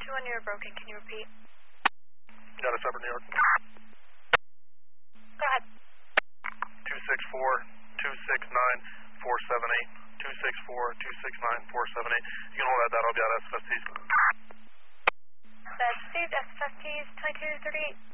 421, you're broken. Can you repeat? Got a separate New York. Go ahead. 264-269-478. 264-269-478. You can hold that. That'll be out SFSTs. That's received. SFSTs 2238.